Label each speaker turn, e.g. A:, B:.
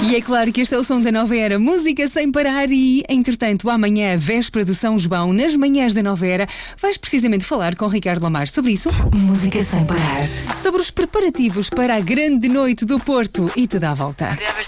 A: E é claro que este é o som da Nova Era, música sem parar. E, entretanto, amanhã, véspera de São João, nas manhãs da Nova Era, vais precisamente falar com Ricardo Lamar sobre isso.
B: Música sem parar.
A: Sobre os preparativos para a grande noite do Porto e te dá a volta.